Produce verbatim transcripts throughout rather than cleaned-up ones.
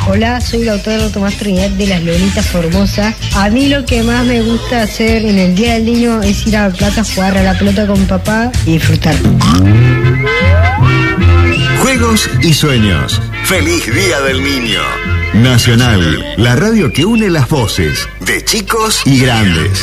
Hola, soy la autora Tomás Trinidad de Las Lolitas Formosa. A mí lo que más me gusta hacer en el Día del Niño es ir a la plaza a jugar a la pelota con papá y disfrutar. Juegos y sueños. ¡Feliz Día del Niño! Nacional, la radio que une las voces de chicos y grandes.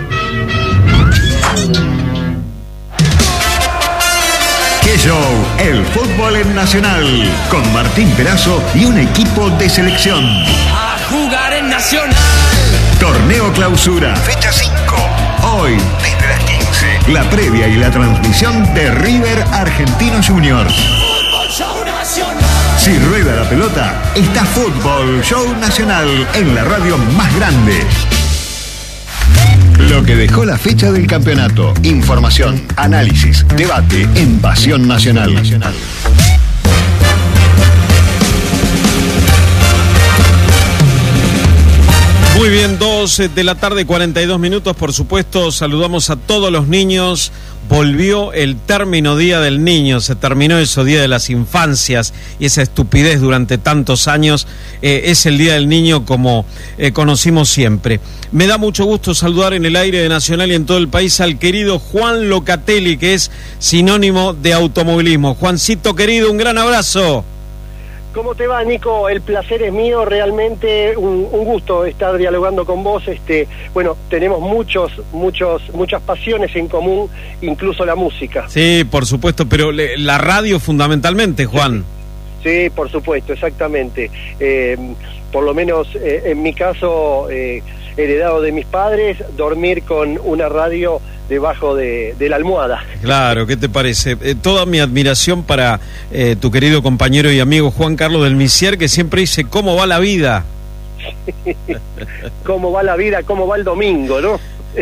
¡Qué show! El fútbol en Nacional, con Martín Perazo y un equipo de selección. A jugar en Nacional. Torneo Clausura, fecha cinco. Hoy, desde las quince, la previa y la transmisión de River Argentino Juniors. Fútbol Show Nacional. Si rueda la pelota, está Fútbol Show Nacional en la radio más grande. Lo que dejó la fecha del campeonato. Información, análisis, debate en Pasión Nacional. Muy bien, dos de la tarde, cuarenta y dos minutos. Por supuesto, saludamos a todos los niños. Volvió el término Día del Niño, se terminó eso, Día de las Infancias, y esa estupidez durante tantos años. Eh, es el Día del Niño como eh, conocimos siempre. Me da mucho gusto saludar en el aire de Nacional y en todo el país al querido Juan Locatelli, que es sinónimo de automovilismo. Juancito querido, un gran abrazo. ¿Cómo te va, Nico? El placer es mío, realmente un, un gusto estar dialogando con vos. Este, bueno, tenemos muchos, muchos, muchas pasiones en común, incluso la música. Sí, por supuesto, pero le, la radio fundamentalmente, Juan. Sí, sí, por supuesto, exactamente. Eh, por lo menos eh, en mi caso, eh, heredado de mis padres, dormir con una radio debajo de, de la almohada. Claro, ¿qué te parece? Eh, toda mi admiración para eh, tu querido compañero y amigo Juan Carlos del Misier, que siempre dice, ¿cómo va la vida? ¿Cómo va la vida? ¿Cómo va el domingo, no?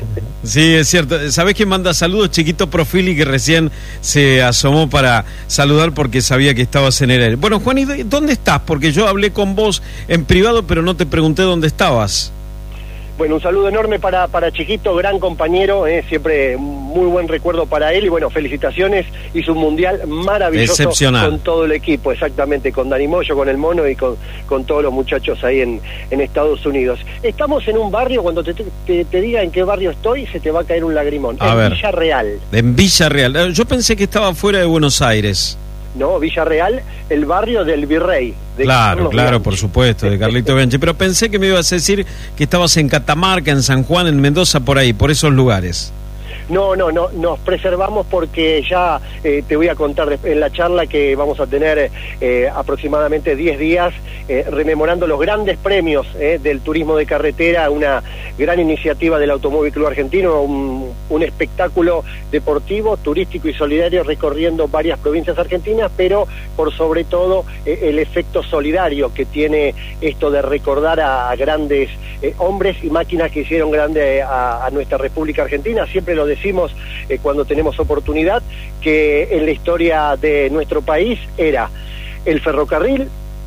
Sí, es cierto. ¿Sabés quién manda saludos? Chiquito Profili, que recién se asomó para saludar porque sabía que estabas en el aire. Bueno, Juan, ¿y dónde estás? Porque yo hablé con vos en privado, pero no te pregunté dónde estabas. Bueno, un saludo enorme para, para Chiquito, gran compañero, eh, siempre muy buen recuerdo para él y bueno, felicitaciones, hizo un mundial maravilloso. Excepcional. Con todo el equipo, exactamente, con Dani Moyo, con el Mono y con, con todos los muchachos ahí en, en Estados Unidos. Estamos en un barrio, cuando te, te, te diga en qué barrio estoy, se te va a caer un lagrimón, a en ver. Villarreal. En Villarreal, yo pensé que estaba fuera de Buenos Aires. No, Villarreal, el barrio del Virrey. De claro, Carlos claro, Bianchi. Por supuesto, de Carlito Bianchi. Pero pensé que me ibas a decir que estabas en Catamarca, en San Juan, en Mendoza, por ahí, por esos lugares. No, no, no, nos preservamos porque ya eh, te voy a contar en la charla que vamos a tener eh, aproximadamente diez días eh, rememorando los grandes premios eh, del turismo de carretera, una gran iniciativa del Automóvil Club Argentino, un, un espectáculo deportivo, turístico y solidario recorriendo varias provincias argentinas, pero por sobre todo eh, el efecto solidario que tiene esto de recordar a, a grandes eh, hombres y máquinas que hicieron grande a, a nuestra República Argentina. Siempre lo decimos eh, cuando tenemos oportunidad, que en la historia de nuestro país era el ferrocarril,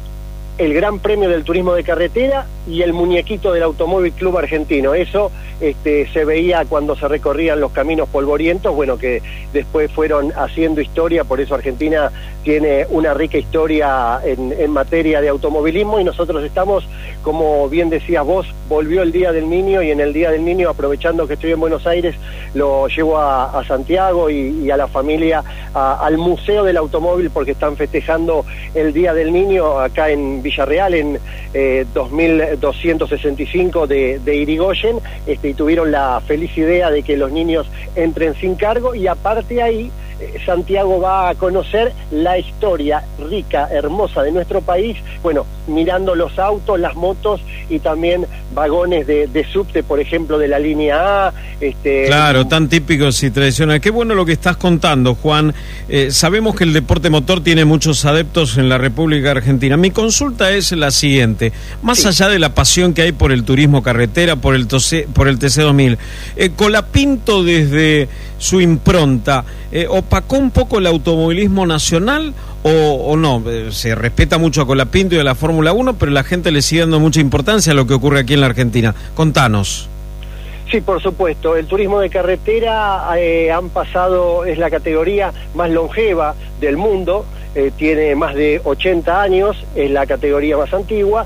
el Gran Premio del Turismo de Carretera y el muñequito del Automóvil Club Argentino. Eso este, se veía cuando se recorrían los caminos polvorientos, bueno, que después fueron haciendo historia, por eso Argentina tiene una rica historia en, en materia de automovilismo y nosotros estamos, como bien decías vos, volvió el Día del Niño y en el Día del Niño, aprovechando que estoy en Buenos Aires, lo llevo a, a Santiago y, y a la familia a, al Museo del Automóvil porque están festejando el Día del Niño acá en Villarreal en eh, dos mil doscientos sesenta y cinco de, de Irigoyen, este, y tuvieron la feliz idea de que los niños entren sin cargo y aparte ahí eh, Santiago va a conocer la historia rica, hermosa de nuestro país, bueno, mirando los autos, las motos y también vagones de, de subte, por ejemplo, de la línea A. Este, claro, tan típicos y tradicionales. Qué bueno lo que estás contando, Juan. Eh, sabemos que el deporte motor tiene muchos adeptos en la República Argentina. Mi consulta es la siguiente. Más sí. allá de la pasión que hay por el turismo carretera, por el, tose, por el T C dos mil, eh, Colapinto desde su impronta, eh, ¿opacó un poco el automovilismo nacional o, o no? Eh, se respeta mucho a Colapinto y a la Fórmula uno, pero la gente le sigue dando mucha importancia a lo que ocurre aquí en la Argentina. Contanos. Sí, por supuesto. El turismo de carretera eh, han pasado, es la categoría más longeva del mundo, eh, tiene más de ochenta años, es la categoría más antigua,